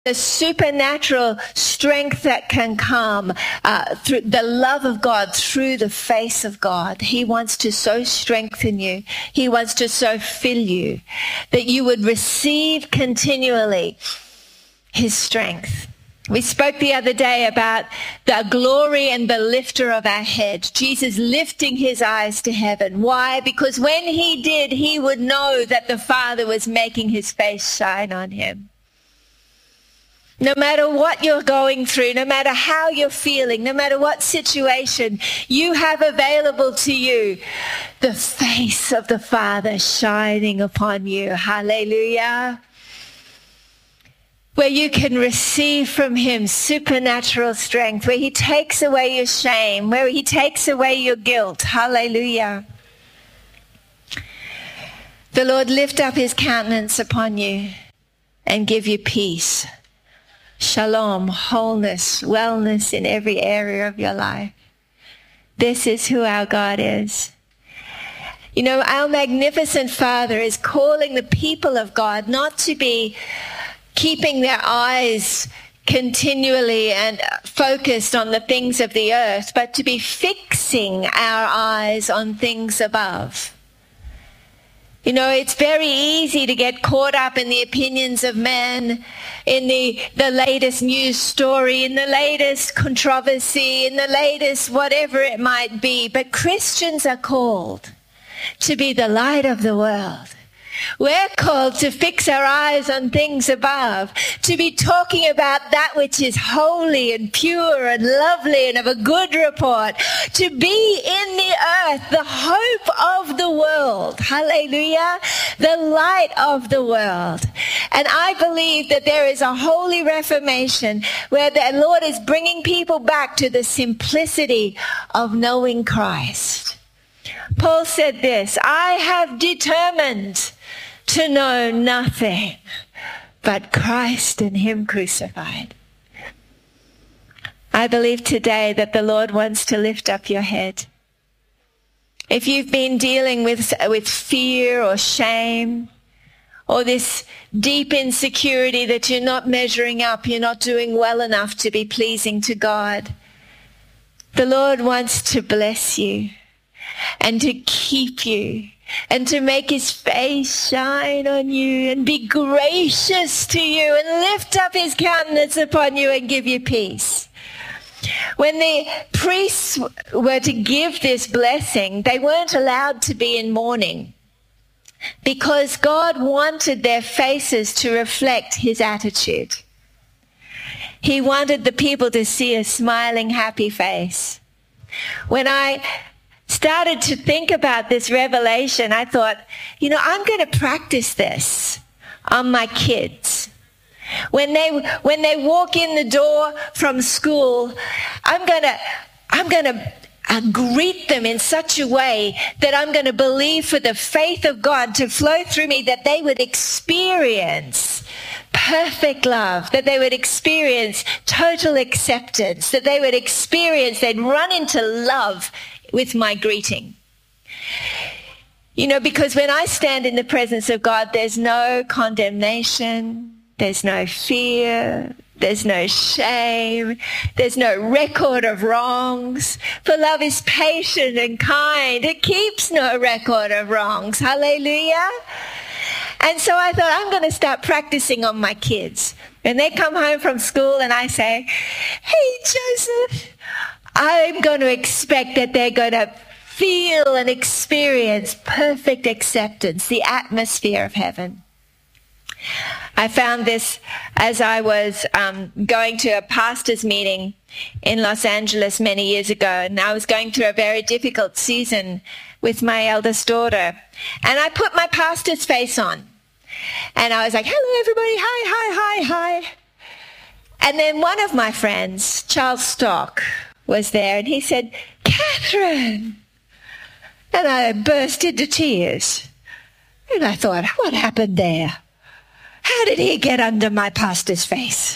the supernatural strength that can come through the love of God, through the face of God. He wants to so strengthen you. He wants to so fill you that you would receive continually his strength. We spoke the other day about the glory and the lifter of our head, Jesus lifting his eyes to heaven. Why? Because when he did, he would know that the Father was making his face shine on him. No matter what you're going through, no matter how you're feeling, no matter what situation, you have available to you the face of the Father shining upon you. Hallelujah. Where you can receive from him supernatural strength, where he takes away your shame, where he takes away your guilt. Hallelujah. The Lord lift up his countenance upon you and give you peace. Shalom, wholeness, wellness in every area of your life. This is who our God is. You know, our magnificent Father is calling the people of God not to be keeping their eyes continually and focused on the things of the earth, but to be fixing our eyes on things above. You know, it's very easy to get caught up in the opinions of men, in the latest news story, in the latest controversy, in the latest whatever it might be. But Christians are called to be the light of the world. We're called to fix our eyes on things above, to be talking about that which is holy and pure and lovely and of a good report, to be in the earth, the hope of the world. Hallelujah. The light of the world. And I believe that there is a holy reformation where the Lord is bringing people back to the simplicity of knowing Christ. Paul said this, I have determined to know nothing but Christ and him crucified. I believe today that the Lord wants to lift up your head. If you've been dealing with fear or shame or this deep insecurity that you're not measuring up, you're not doing well enough to be pleasing to God, the Lord wants to bless you and to keep you and to make his face shine on you and be gracious to you and lift up his countenance upon you and give you peace. When the priests were to give this blessing, they weren't allowed to be in mourning because God wanted their faces to reflect his attitude. He wanted the people to see a smiling, happy face. When I started to think about this revelation, I thought, you know, I'm going to practice this on my kids. When they walk in the door from school, I'm going to greet them in such a way that I'm going to believe for the faith of God to flow through me, that they would experience perfect love, that they would experience total acceptance, that they would experience, they'd run into love with my greeting. You know, because when I stand in the presence of God, there's no condemnation, there's no fear, there's no shame, there's no record of wrongs. For love is patient and kind. It keeps no record of wrongs. Hallelujah. And so I thought, I'm going to start practicing on my kids. When they come home from school and I say, hey, Joseph, I'm going to expect that they're going to feel and experience perfect acceptance, the atmosphere of heaven. I found this as I was going to a pastor's meeting in Los Angeles many years ago, and I was going through a very difficult season with my eldest daughter. And I put my pastor's face on, and I was like, hello, everybody, hi. And then one of my friends, Charles Stock, was there, and he said, Catherine. And I burst into tears. And I thought, what happened there? How did he get under my pastor's face?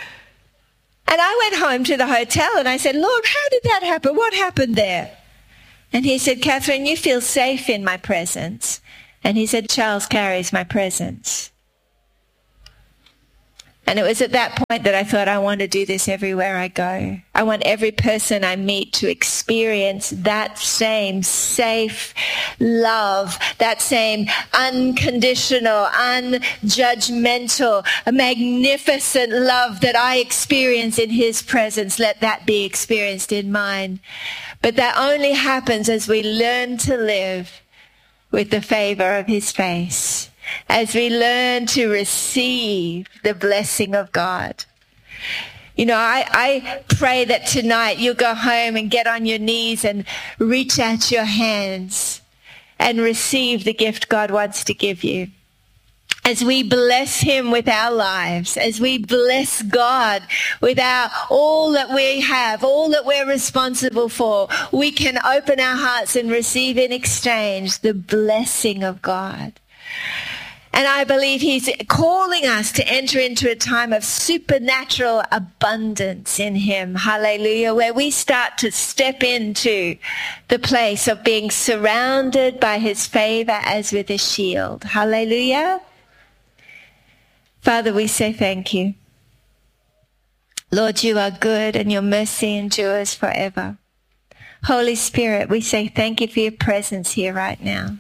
And I went home to the hotel and I said, Lord, how did that happen? What happened there? And he said, Catherine, you feel safe in my presence. And he said, Charles carries my presence. And it was at that point that I thought, I want to do this everywhere I go. I want every person I meet to experience that same safe love, that same unconditional, unjudgmental, magnificent love that I experience in his presence. Let that be experienced in mine. But that only happens as we learn to live with the favor of his face, as we learn to receive the blessing of God. You know, I pray that tonight you'll go home and get on your knees and reach out your hands and receive the gift God wants to give you. As we bless him with our lives, as we bless God with all that we have, all that we're responsible for, we can open our hearts and receive in exchange the blessing of God. And I believe he's calling us to enter into a time of supernatural abundance in him. Hallelujah. Where we start to step into the place of being surrounded by his favor as with a shield. Hallelujah. Father, we say thank you. Lord, you are good and your mercy endures forever. Holy Spirit, we say thank you for your presence here right now.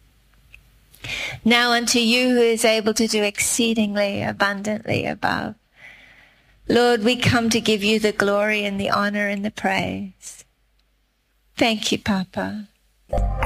Now unto you who is able to do exceedingly abundantly above. Lord, we come to give you the glory and the honor and the praise. Thank you, Papa.